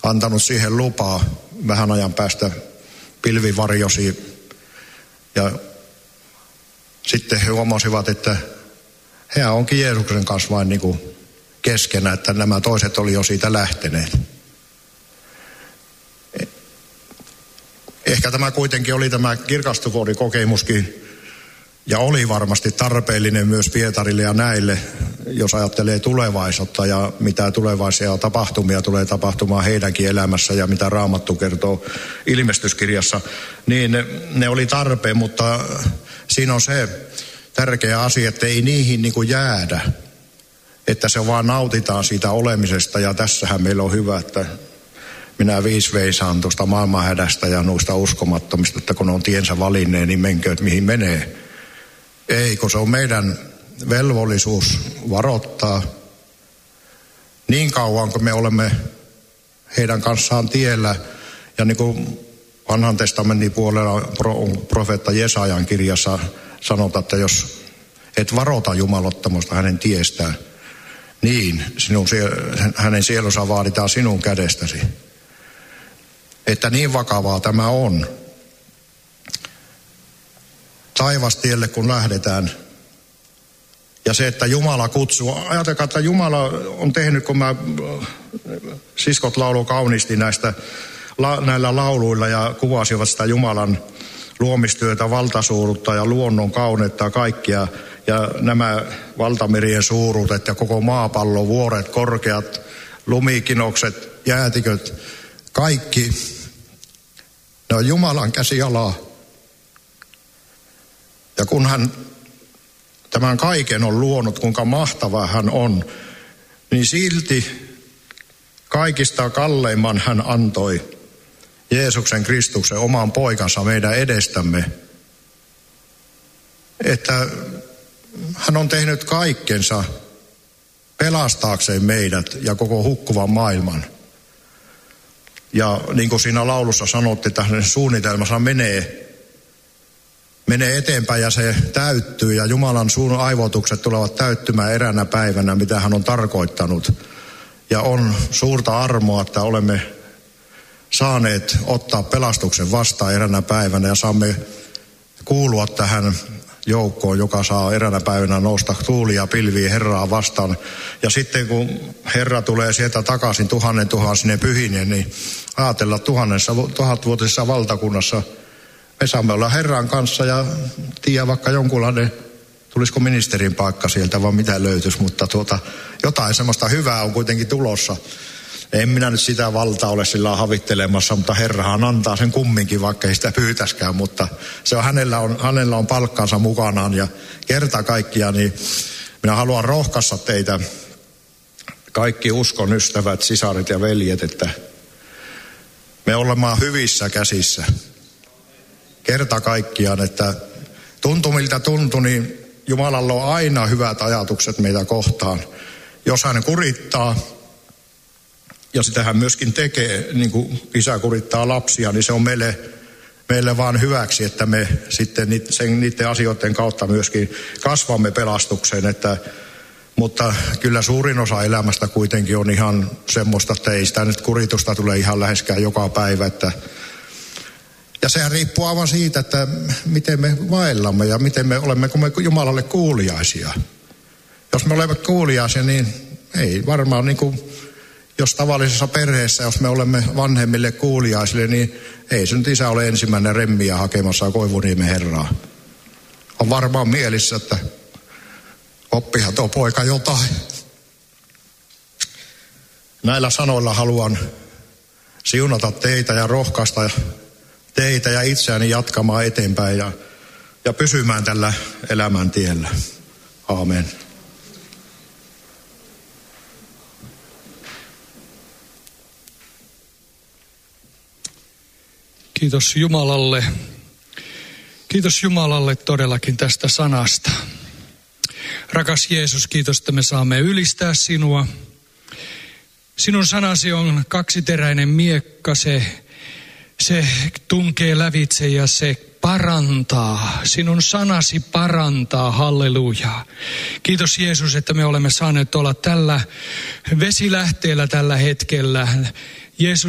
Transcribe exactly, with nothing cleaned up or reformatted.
antanut siihen lupaa. Vähän ajan päästä pilvi varjosi ja sitten he huomasivat, että he onkin Jeesuksen kanssa vain niin kuin keskenä, että nämä toiset oli jo siitä lähteneet. Ehkä tämä kuitenkin oli tämä kirkastuvuodikokemuskin ja oli varmasti tarpeellinen myös Pietarille ja näille, jos ajattelee tulevaisuutta ja mitä tulevaisia tapahtumia tulee tapahtumaan heidänkin elämässä ja mitä Raamattu kertoo ilmestyskirjassa, niin ne, ne oli tarpeen, mutta siinä on se tärkeä asia, että ei niihin niin kuin jäädä, että se vaan nautitaan siitä olemisesta ja tässähän meillä on hyvä, että minä viisveisaan tuosta maailmanhädästä ja noista uskomattomista, että kun on tiensä valinneen, niin menkööt mihin menee. Ei, kun se on meidän velvollisuus varoittaa niin kauan, kun me olemme heidän kanssaan tiellä. Ja niin kuin vanhan testamentin puolella profeetta Jesajan kirjassa sanotaan, että jos et varota jumalottomusta hänen tiestään, niin sinun, hänen sielunsa vaaditaan sinun kädestäsi. Että niin vakavaa tämä on. Taivastielle kun lähdetään. Ja se, että Jumala kutsuu. Ajatelkaa, että Jumala on tehnyt, kun mä siskot laulu kauniisti näistä, näillä lauluilla ja kuvasivat sitä Jumalan luomistyötä, valtasuurutta ja luonnon kauneutta ja kaikkia. Ja nämä valtamerien suuruudet ja koko maapallo, vuoret, korkeat, lumikinokset, jäätiköt, kaikki, ne on Jumalan käsialaa. Ja kun hän tämän kaiken on luonut, kuinka mahtava hän on, niin silti kaikista kalleimman hän antoi Jeesuksen Kristuksen oman poikansa meidän edestämme. Että hän on tehnyt kaikkensa pelastaakseen meidät ja koko hukkuvan maailman. Ja niin kuin siinä laulussa sanottiin, että hänen suunnitelmansa menee, menee eteenpäin ja se täyttyy. Ja Jumalan suun aivoitukset tulevat täyttymään eräänä päivänä, mitä hän on tarkoittanut. Ja on suurta armoa, että olemme saaneet ottaa pelastuksen vastaan eräänä päivänä ja saamme kuulua tähän joukkoon, joka saa eräänä päivänä nousta tuulia pilviä Herraa vastaan. Ja sitten kun Herra tulee sieltä takaisin tuhannen tuhansine pyhinen, niin ajatella tuhannessa, tuhatvuotisessa valtakunnassa me saamme olla Herran kanssa ja tiedä vaikka jonkunlainen, tulisiko ministerin paikka sieltä vai mitä löytyisi, mutta tuota, jotain semmoista hyvää on kuitenkin tulossa. En minä nyt sitä valtaa ole sillä havittelemassa, mutta Herrahan antaa sen kumminkin, vaikka ei sitä pyytäskään, mutta se on, hänellä, on, hänellä on palkkansa mukanaan ja kerta kaikkiaan, niin minä haluan rohkaista teitä, kaikki uskon ystävät, sisaret ja veljet, että me olemme hyvissä käsissä. Kerta kaikkiaan, että tuntuu miltä tuntui, niin Jumalalla on aina hyvät ajatukset meitä kohtaan. Jos hän kurittaa, ja sitä hän myöskin tekee, niin kuin isä kurittaa lapsia, niin se on meille, meille vaan hyväksi, että me sitten sen, niiden asioiden kautta myöskin kasvamme pelastukseen. Että, mutta kyllä suurin osa elämästä kuitenkin on ihan semmoista, että ei sitä nyt kuritusta tule ihan läheskään joka päivä. Että, ja sehän riippuu aivan siitä, että miten me vaellamme ja miten me olemme, kun me Jumalalle kuuliaisia. Jos me olemme kuuliaisia, niin ei varmaan niin kuin jos tavallisessa perheessä, jos me olemme vanhemmille kuuliaisille, niin ei se nyt isä ole ensimmäinen remmiä hakemassa Koivuniemen Herraa. On varmaan mielissä, että oppihan tuo poika jotain. Näillä sanoilla haluan siunata teitä ja rohkaista teitä ja itseäni jatkamaan eteenpäin ja, ja pysymään tällä elämäntiellä. Aamen. Kiitos Jumalalle. Kiitos Jumalalle todellakin tästä sanasta. Rakas Jeesus, kiitos, että me saamme ylistää sinua. Sinun sanasi on kaksiteräinen miekka, se, se tunkee lävitse ja se parantaa. Sinun sanasi parantaa, halleluja. Kiitos Jeesus, että me olemme saaneet olla tällä vesilähteellä tällä hetkellä. Jeesus,